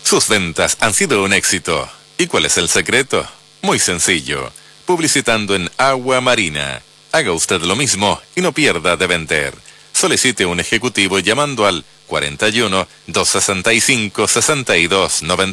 Sus ventas han sido un éxito. ¿Y cuál es el secreto? Muy sencillo. Publicitando en Agua Marina. Haga usted lo mismo y no pierda de vender. Solicite un ejecutivo llamando al 41 265 62 90.